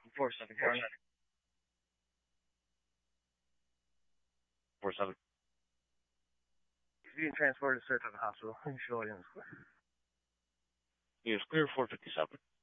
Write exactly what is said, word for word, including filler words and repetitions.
Four seven County. Four seven. He's being transported to Saratoga Hospital. Show audience. He is clear four fifty seven.